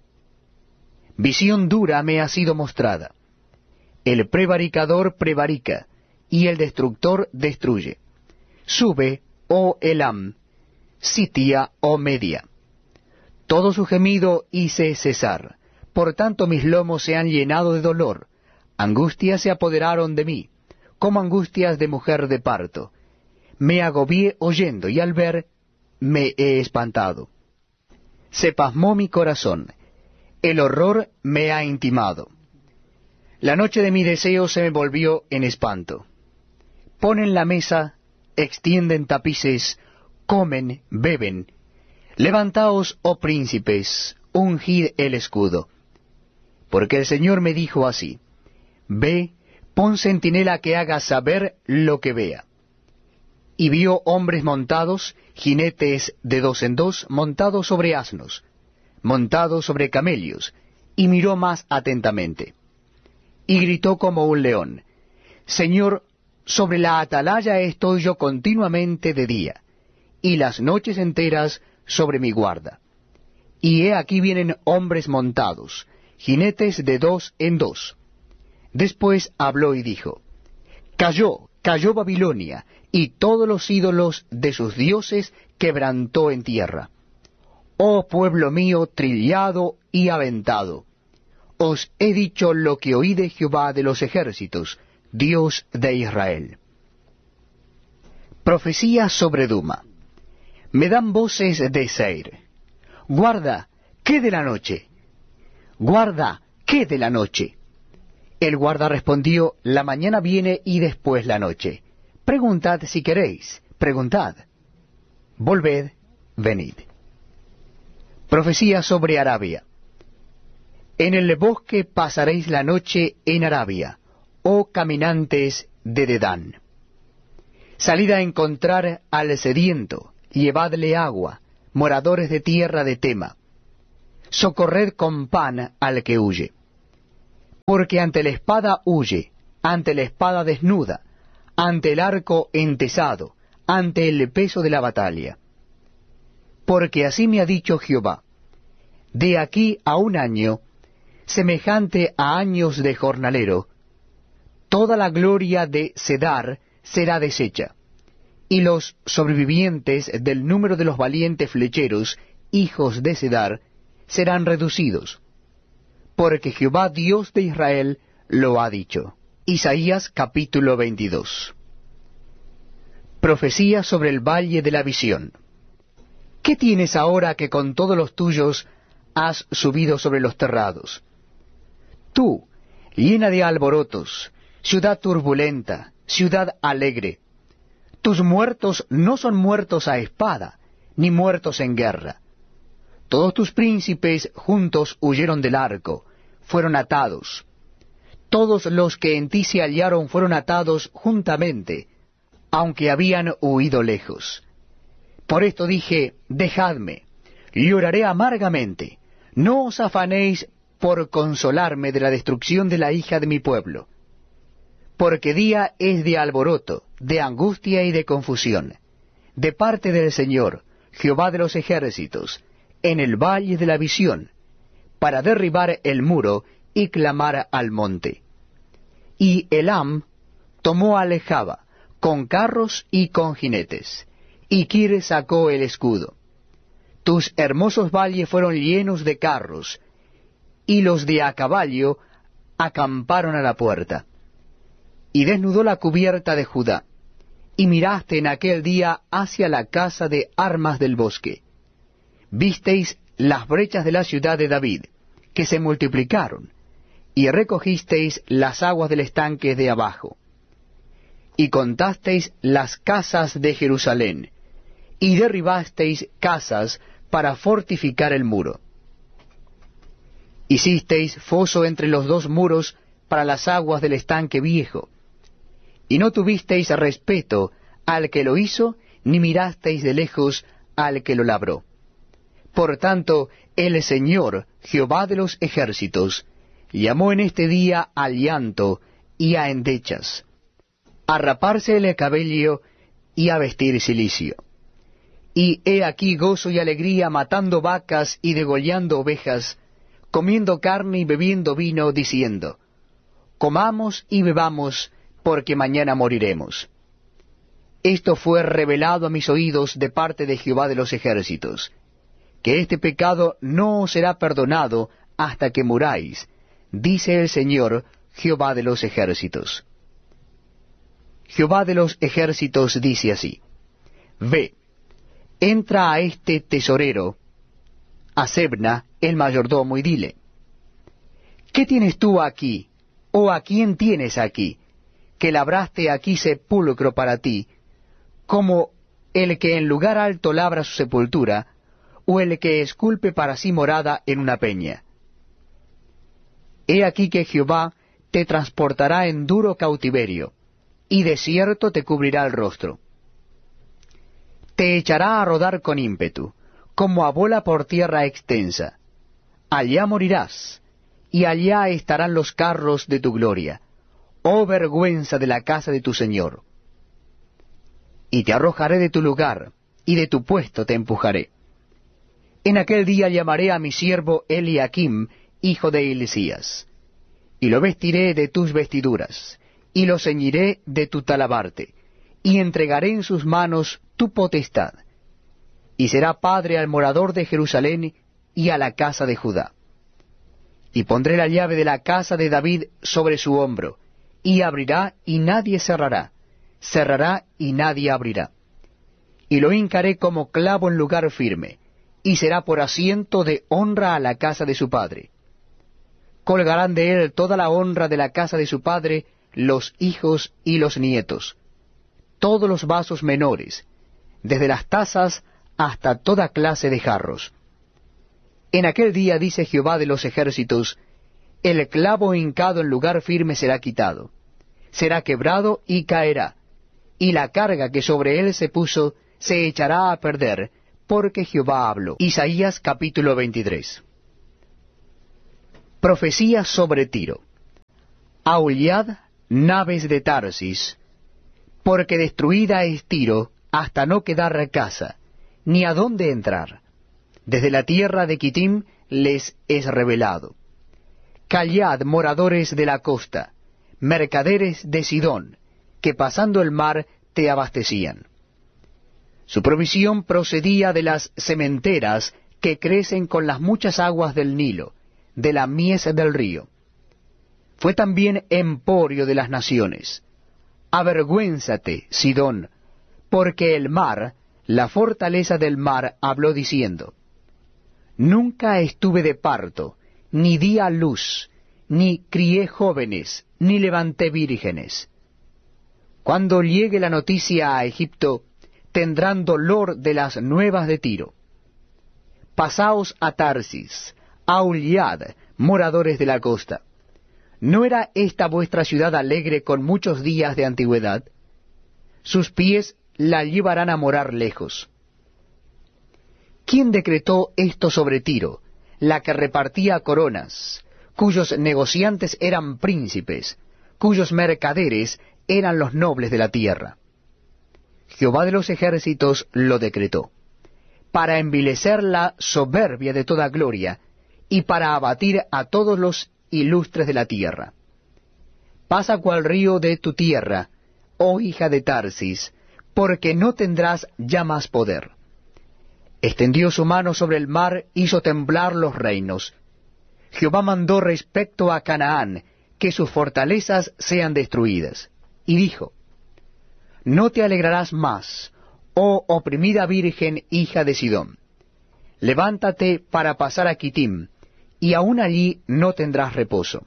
Speaker 2: Visión dura me ha sido mostrada. El prevaricador prevarica, y el destructor destruye. Sube, oh Elam, sitia, oh Media. Todo su gemido hice cesar, por tanto mis lomos se han llenado de dolor, angustias se apoderaron de mí, como angustias de mujer de parto. Me agobié oyendo, y al ver, me he espantado. Se pasmó mi corazón, el horror me ha intimado. La noche de mi deseo se me volvió en espanto. Ponen la mesa, extienden tapices, comen, beben. Levantaos, oh príncipes, ungid el escudo. Porque el Señor me dijo así, ve, pon centinela que haga saber lo que vea. Y vio hombres montados, jinetes de dos en dos, montados sobre asnos, montados sobre camellos, y miró más atentamente. Y gritó como un león, Señor, sobre la atalaya estoy yo continuamente de día, y las noches enteras sobre mi guarda. Y he aquí vienen hombres montados, jinetes de dos en dos. Después habló y dijo, Cayó, cayó Babilonia, y todos los ídolos de sus dioses quebrantó en tierra. Oh pueblo mío, trillado y aventado, os he dicho lo que oí de Jehová de los ejércitos, Dios de Israel. Profecía sobre Duma. Me dan voces de Seir. Guarda, ¿qué de la noche? Guarda, ¿qué de la noche? El guarda respondió, la mañana viene y después la noche. Preguntad si queréis, preguntad. Volved, venid. Profecía sobre Arabia. En el bosque pasaréis la noche en Arabia, oh caminantes de Dedán. Salid a encontrar al sediento, llevadle agua, moradores de tierra de Tema. socorred con pan al que huye. Porque ante la espada huye, ante la espada desnuda, ante el arco entesado, ante el peso de la batalla. Porque así me ha dicho Jehová, de aquí a un año, semejante a años de jornalero, toda la gloria de Cedar será deshecha, y los sobrevivientes del número de los valientes flecheros, hijos de Cedar, serán reducidos, porque Jehová Dios de Israel lo ha dicho. Isaías capítulo veintidós. Profecía sobre el valle de la visión. ¿Qué tienes ahora que con todos los tuyos has subido sobre los terrados? Tú, llena de alborotos, ciudad turbulenta, ciudad alegre, tus muertos no son muertos a espada, ni muertos en guerra. Todos tus príncipes juntos huyeron del arco, fueron atados. Todos los que en ti se hallaron fueron atados juntamente, aunque habían huido lejos. Por esto dije, dejadme, lloraré amargamente, no os afanéis por consolarme de la destrucción de la hija de mi pueblo. Porque día es de alboroto, de angustia y de confusión, de parte del Señor, Jehová de los ejércitos, en el valle de la visión, para derribar el muro y clamar al monte. Y Elam tomó a Lejaba, con carros y con jinetes, y Kir sacó el escudo. Tus hermosos valles fueron llenos de carros, y los de a caballo acamparon a la puerta. Y desnudó la cubierta de Judá, y miraste en aquel día hacia la casa de armas del bosque. Visteis las brechas de la ciudad de David, que se multiplicaron, y recogisteis las aguas del estanque de abajo. Y contasteis las casas de Jerusalén, y derribasteis casas para fortificar el muro. Hicisteis foso entre los dos muros para las aguas del estanque viejo, y no tuvisteis respeto al que lo hizo, ni mirasteis de lejos al que lo labró. Por tanto, el Señor, Jehová de los ejércitos, llamó en este día al llanto y a endechas, a raparse el cabello y a vestir cilicio. Y he aquí gozo y alegría matando vacas y degollando ovejas, comiendo carne y bebiendo vino, diciendo, comamos y bebamos, porque mañana moriremos. Esto fue revelado a mis oídos de parte de Jehová de los ejércitos, que este pecado no os será perdonado hasta que muráis, dice el Señor, Jehová de los ejércitos. Jehová de los ejércitos dice así, ve, entra a este tesorero, a Sebna, el mayordomo, y dile, ¿qué tienes tú aquí, o a quién tienes aquí, que labraste aquí sepulcro para ti, como el que en lugar alto labra su sepultura, o el que esculpe para sí morada en una peña? He aquí que Jehová te transportará en duro cautiverio, y de cierto te cubrirá el rostro. Te echará a rodar con ímpetu, como a bola por tierra extensa. Allá morirás, y allá estarán los carros de tu gloria, oh vergüenza de la casa de tu Señor. Y te arrojaré de tu lugar, y de tu puesto te empujaré. En aquel día llamaré a mi siervo Eliakim, hijo de Hilcías, y lo vestiré de tus vestiduras, y lo ceñiré de tu talabarte, y entregaré en sus manos tu potestad, y será padre al morador de Jerusalén y a la casa de Judá. Y pondré la llave de la casa de David sobre su hombro, y abrirá y nadie cerrará, cerrará y nadie abrirá. Y lo hincaré como clavo en lugar firme, y será por asiento de honra a la casa de su padre. Colgarán de él toda la honra de la casa de su padre, los hijos y los nietos, todos los vasos menores, desde las tazas hasta toda clase de jarros. En aquel día, dice Jehová de los ejércitos, el clavo hincado en lugar firme será quitado, será quebrado y caerá, y la carga que sobre él se puso se echará a perder, porque Jehová habló. Isaías capítulo veintitrés. Profecía sobre Tiro. Aullad, naves de Tarsis, porque destruida es Tiro hasta no quedar casa, ni a dónde entrar. Desde la tierra de Quitim les es revelado. Callad, moradores de la costa, mercaderes de Sidón, que pasando el mar te abastecían. Su provisión procedía de las sementeras que crecen con las muchas aguas del Nilo, de la mies del río. Fue también emporio de las naciones. Avergüénzate, Sidón, porque el mar, la fortaleza del mar, habló diciendo: Nunca estuve de parto, ni di a luz, ni crié jóvenes, ni levanté vírgenes. Cuando llegue la noticia a Egipto, tendrán dolor de las nuevas de Tiro. Pasaos a Tarsis, aullad, moradores de la costa. ¿No era esta vuestra ciudad alegre con muchos días de antigüedad? Sus pies la llevarán a morar lejos. ¿Quién decretó esto sobre Tiro, la que repartía coronas, cuyos negociantes eran príncipes, cuyos mercaderes eran los nobles de la tierra? Jehová de los ejércitos lo decretó, para envilecer la soberbia de toda gloria, y para abatir a todos los ilustres de la tierra. Pasa cual río de tu tierra, oh hija de Tarsis, porque no tendrás ya más poder. Extendió su mano sobre el mar, hizo temblar los reinos. Jehová mandó respecto a Canaán, que sus fortalezas sean destruidas. Y dijo: No te alegrarás más, oh oprimida virgen, hija de Sidón. Levántate para pasar a Quitim, y aun allí no tendrás reposo.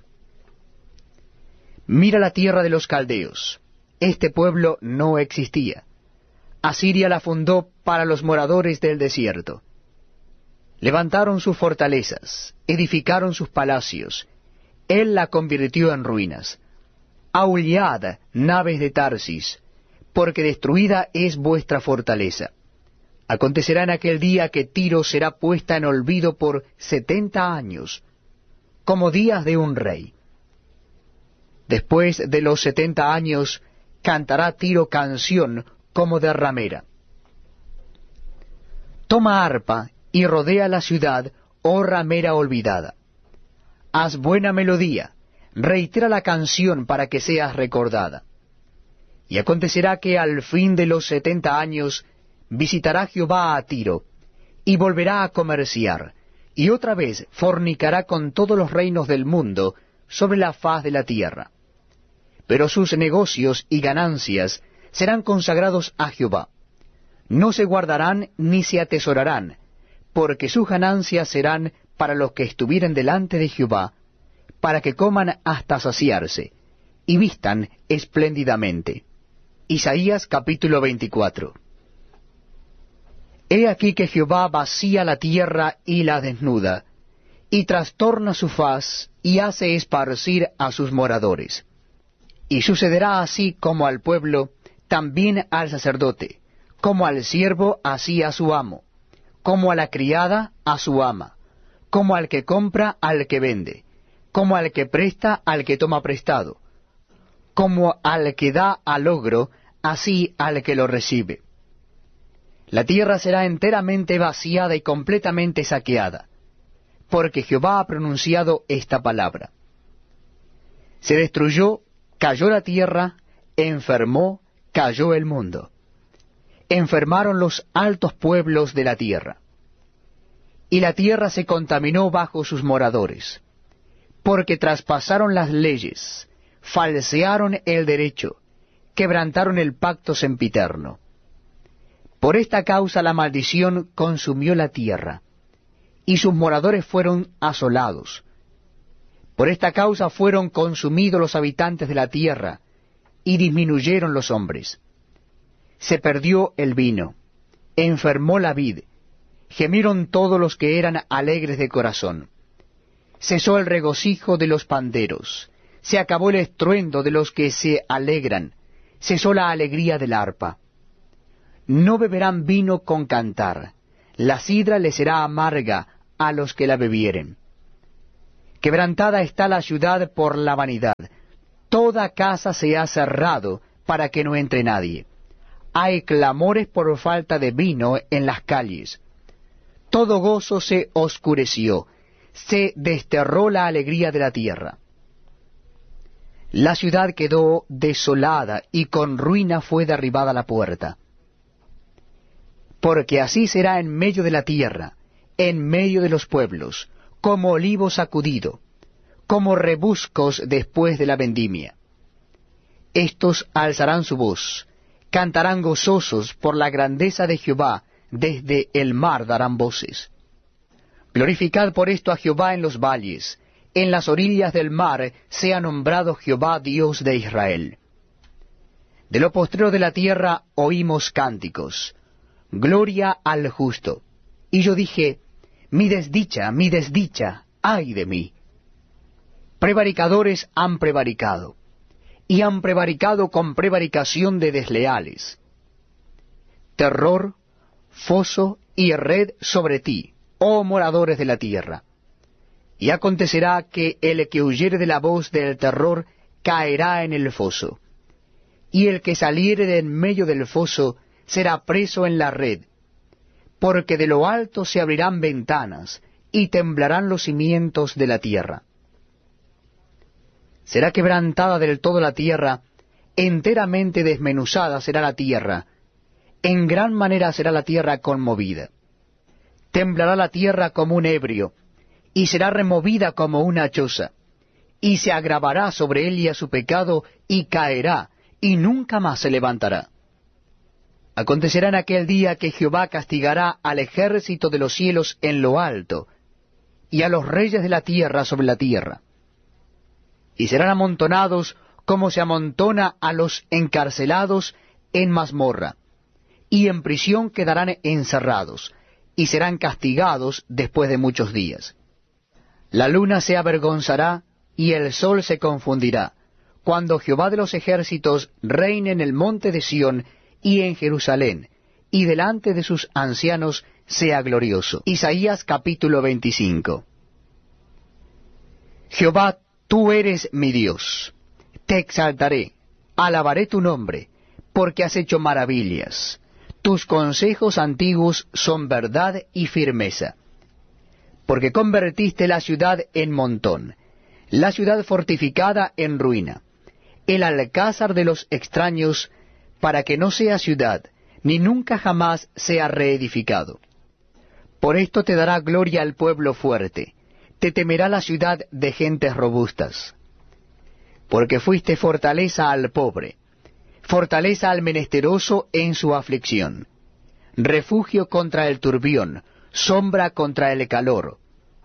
Speaker 2: Mira la tierra de los caldeos. Este pueblo no existía. Asiria la fundó para los moradores del desierto. Levantaron sus fortalezas, edificaron sus palacios. Él la convirtió en ruinas. Aullad, naves de Tarsis, porque destruida es vuestra fortaleza. Acontecerá en aquel día que Tiro será puesta en olvido por setenta años, como días de un rey. Después de los setenta años, cantará Tiro canción como de ramera. Toma arpa y rodea la ciudad, oh ramera olvidada. Haz buena melodía, reitera la canción para que seas recordada. Y acontecerá que al fin de los setenta años visitará Jehová a Tiro, y volverá a comerciar, y otra vez fornicará con todos los reinos del mundo sobre la faz de la tierra. Pero sus negocios y ganancias serán consagrados a Jehová. No se guardarán ni se atesorarán, porque sus ganancias serán para los que estuvieren delante de Jehová, para que coman hasta saciarse, y vistan espléndidamente. Isaías capítulo veinticuatro. He aquí que Jehová vacía la tierra y la desnuda, y trastorna su faz, y hace esparcir a sus moradores. Y sucederá así como al pueblo, también al sacerdote, como al siervo, así a su amo, como a la criada, a su ama, como al que compra, al que vende, como al que presta, al que toma prestado, como al que da al ogro, así al que lo recibe. La tierra será enteramente vaciada y completamente saqueada, porque Jehová ha pronunciado esta palabra. Se destruyó, cayó la tierra, enfermó, cayó el mundo. Enfermaron los altos pueblos de la tierra. Y la tierra se contaminó bajo sus moradores, porque traspasaron las leyes, falsearon el derecho, quebrantaron el pacto sempiterno. Por esta causa la maldición consumió la tierra, y sus moradores fueron asolados. Por esta causa fueron consumidos los habitantes de la tierra, y disminuyeron los hombres. Se perdió el vino, enfermó la vid, gemieron todos los que eran alegres de corazón. Cesó el regocijo de los panderos, se acabó el estruendo de los que se alegran, cesó la alegría del arpa. No beberán vino con cantar, la sidra les será amarga a los que la bebieren. Quebrantada está la ciudad por la vanidad. Toda casa se ha cerrado para que no entre nadie. Hay clamores por falta de vino en las calles. Todo gozo se oscureció, se desterró la alegría de la tierra. La ciudad quedó desolada y con ruina fue derribada la puerta. Porque así será en medio de la tierra, en medio de los pueblos, como olivo sacudido, como rebuscos después de la vendimia. Estos alzarán su voz, cantarán gozosos por la grandeza de Jehová, desde el mar darán voces. Glorificad por esto a Jehová en los valles, en las orillas del mar sea nombrado Jehová Dios de Israel. De lo postrero de la tierra oímos cánticos, gloria al justo. Y yo dije, mi desdicha, mi desdicha, ay de mí. Prevaricadores han prevaricado, y han prevaricado con prevaricación de desleales. Terror, foso y red sobre ti, oh moradores de la tierra. Y acontecerá que el que huyere de la voz del terror caerá en el foso, y el que saliere de en medio del foso será preso en la red, porque de lo alto se abrirán ventanas, y temblarán los cimientos de la tierra. Será quebrantada del todo la tierra, enteramente desmenuzada será la tierra, en gran manera será la tierra conmovida. Temblará la tierra como un ebrio, y será removida como una choza, y se agravará sobre ella su pecado, y caerá, y nunca más se levantará. Acontecerá en aquel día que Jehová castigará al ejército de los cielos en lo alto, y a los reyes de la tierra sobre la tierra. Y serán amontonados como se amontona a los encarcelados en mazmorra, y en prisión quedarán encerrados, y serán castigados después de muchos días. La luna se avergonzará, y el sol se confundirá, cuando Jehová de los ejércitos reine en el monte de Sión y en Jerusalén, y delante de sus ancianos sea glorioso. Isaías capítulo veinticinco. Jehová, tú eres mi Dios. Te exaltaré, alabaré tu nombre, porque has hecho maravillas. Tus consejos antiguos son verdad y firmeza. Porque convertiste la ciudad en montón, la ciudad fortificada en ruina, el alcázar de los extraños, para que no sea ciudad, ni nunca jamás sea reedificado. Por esto te dará gloria al pueblo fuerte, te temerá la ciudad de gentes robustas. Porque fuiste fortaleza al pobre, fortaleza al menesteroso en su aflicción, refugio contra el turbión, sombra contra el calor.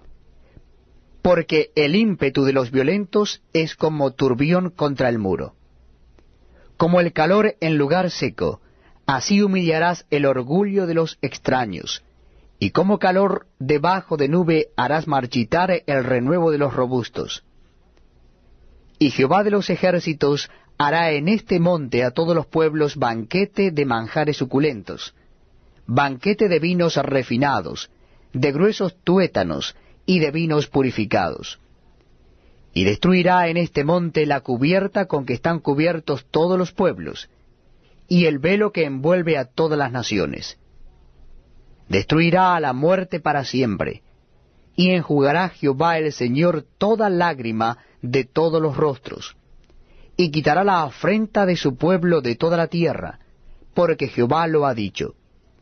Speaker 2: Porque el ímpetu de los violentos es como turbión contra el muro. Como el calor en lugar seco, así humillarás el orgullo de los extraños, y como calor debajo de nube harás marchitar el renuevo de los robustos. Y Jehová de los ejércitos hará en este monte a todos los pueblos banquete de manjares suculentos, banquete de vinos refinados, de gruesos tuétanos y de vinos purificados. Y destruirá en este monte la cubierta con que están cubiertos todos los pueblos, y el velo que envuelve a todas las naciones. Destruirá a la muerte para siempre, y enjugará Jehová el Señor toda lágrima de todos los rostros, y quitará la afrenta de su pueblo de toda la tierra, porque Jehová lo ha dicho.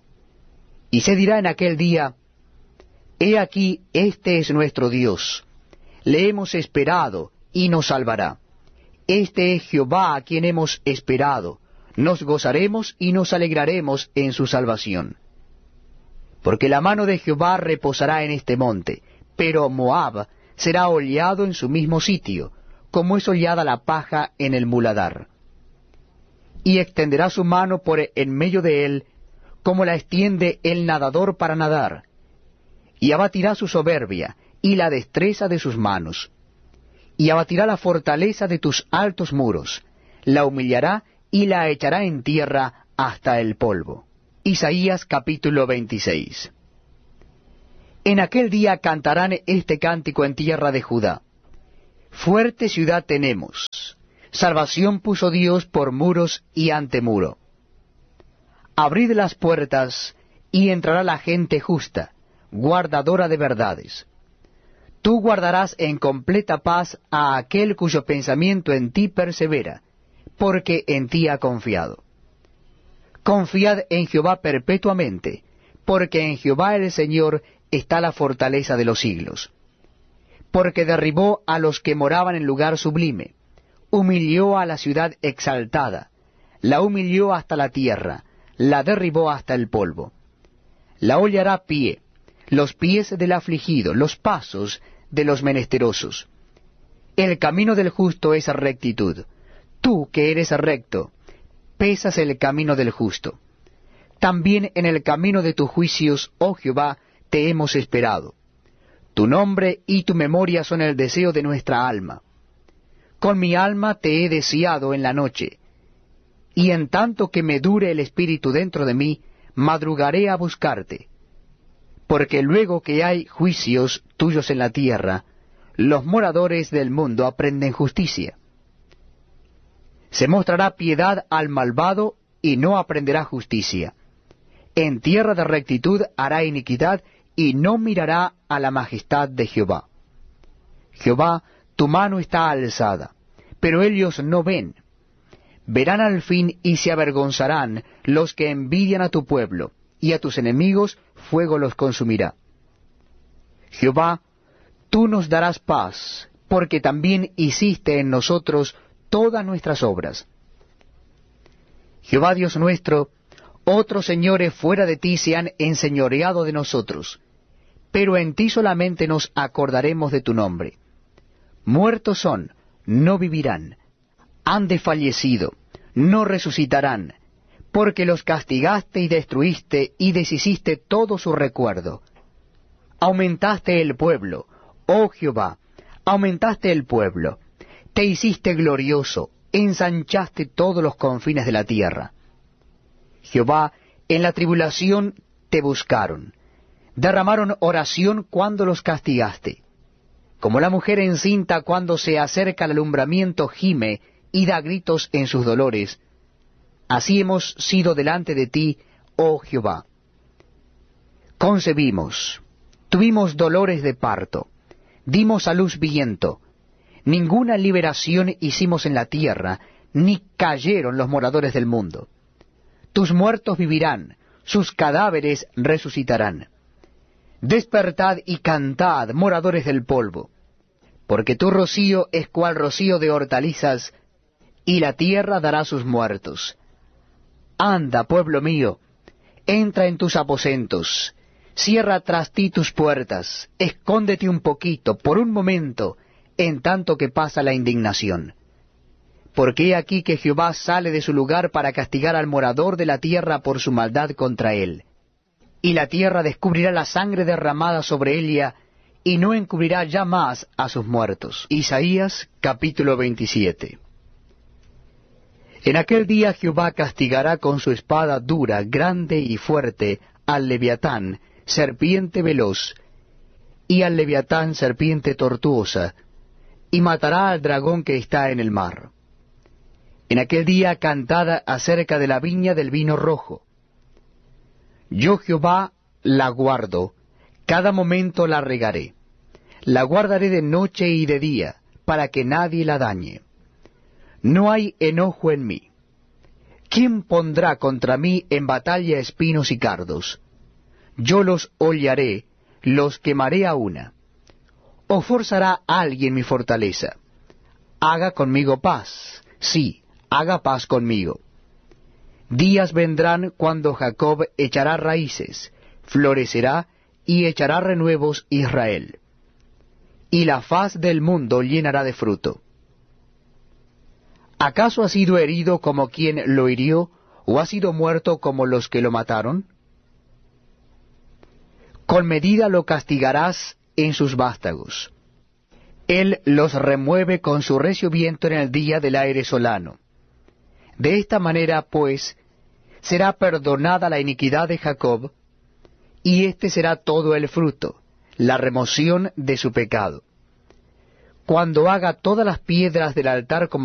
Speaker 2: Y se dirá en aquel día, He aquí, este es nuestro Dios, le hemos esperado, y nos salvará. Este es Jehová a quien hemos esperado, nos gozaremos y nos alegraremos en su salvación. Porque la mano de Jehová reposará en este monte, pero Moab será hollado en su mismo sitio, como es hollada la paja en el muladar. Y extenderá su mano por en medio de él, como la extiende el nadador para nadar, y abatirá su soberbia, y la destreza de sus manos, y abatirá la fortaleza de tus altos muros, la humillará y la echará en tierra hasta el polvo. Isaías capítulo veintiséis. En aquel día cantarán este cántico en tierra de Judá. Fuerte ciudad tenemos, salvación puso Dios por muros y antemuro. Abrid las puertas, y entrará la gente justa, guardadora de verdades. Tú guardarás en completa paz a aquel cuyo pensamiento en ti persevera, porque en ti ha confiado. Confiad en Jehová perpetuamente, porque en Jehová el Señor está la fortaleza de los siglos. Porque derribó a los que moraban en lugar sublime, humilló a la ciudad exaltada, la humilló hasta la tierra, la derribó hasta el polvo. La hollará pie, los pies del afligido, los pasos de los menesterosos. El camino del justo es rectitud. Tú, que eres recto, pesas el camino del justo. También en el camino de tus juicios, oh Jehová, te hemos esperado. Tu nombre y tu memoria son el deseo de nuestra alma. Con mi alma te he deseado en la noche, y en tanto que me dure el espíritu dentro de mí, madrugaré a buscarte. Porque luego que hay juicios tuyos en la tierra, los moradores del mundo aprenden justicia. Se mostrará piedad al malvado y no aprenderá justicia. En tierra de rectitud hará iniquidad y no mirará a la majestad de Jehová. Jehová, tu mano está alzada, pero ellos no ven. Verán al fin y se avergonzarán los que envidian a tu pueblo, y a tus enemigos fuego los consumirá. Jehová, tú nos darás paz, porque también hiciste en nosotros todas nuestras obras. Jehová Dios nuestro, otros señores fuera de ti se han enseñoreado de nosotros, pero en ti solamente nos acordaremos de tu nombre. Muertos son, no vivirán, han desfallecido, no resucitarán, porque los castigaste y destruiste y deshiciste todo su recuerdo. Aumentaste el pueblo, oh Jehová, aumentaste el pueblo, te hiciste glorioso, ensanchaste todos los confines de la tierra. Jehová, en la tribulación te buscaron, derramaron oración cuando los castigaste. Como la mujer encinta cuando se acerca al alumbramiento gime y da gritos en sus dolores, así hemos sido delante de ti, oh Jehová. Concebimos, tuvimos dolores de parto, dimos a luz viento, ninguna liberación hicimos en la tierra, ni cayeron los moradores del mundo. Tus muertos vivirán, sus cadáveres resucitarán. Despertad y cantad, moradores del polvo, porque tu rocío es cual rocío de hortalizas, y la tierra dará sus muertos. Anda, pueblo mío, entra en tus aposentos, cierra tras ti tus puertas, escóndete un poquito, por un momento, en tanto que pasa la indignación. Porque he aquí que Jehová sale de su lugar para castigar al morador de la tierra por su maldad contra él. Y la tierra descubrirá la sangre derramada sobre ella, y no encubrirá ya más a sus muertos. Isaías capítulo veintisiete. En aquel día Jehová castigará con su espada dura, grande y fuerte, al Leviatán, serpiente veloz, y al Leviatán, serpiente tortuosa, y matará al dragón que está en el mar. En aquel día cantad acerca de la viña del vino rojo. Yo Jehová la guardo, cada momento la regaré. La guardaré de noche y de día, para que nadie la dañe. No hay enojo en mí. ¿Quién pondrá contra mí en batalla espinos y cardos? Yo los hollaré, los quemaré a una. ¿O forzará alguien mi fortaleza? Haga conmigo paz, sí, haga paz conmigo. Días vendrán cuando Jacob echará raíces, florecerá y echará renuevos Israel. Y la faz del mundo llenará de fruto. ¿Acaso ha sido herido como quien lo hirió, o ha sido muerto como los que lo mataron? Con medida lo castigarás en sus vástagos. Él los remueve con su recio viento en el día del aire solano. De esta manera, pues, será perdonada la iniquidad de Jacob, y este será todo el fruto, la remoción de su pecado. cuando haga todas las piedras del altar como